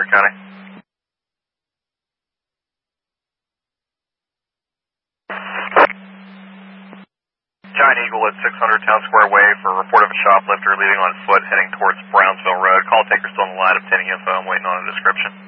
Stark County. Giant Eagle at 600 Town Square Way for a report of a shoplifter leaving on foot heading towards Brownsville Road. Call taker still on the line, obtaining info. I'm waiting on a description.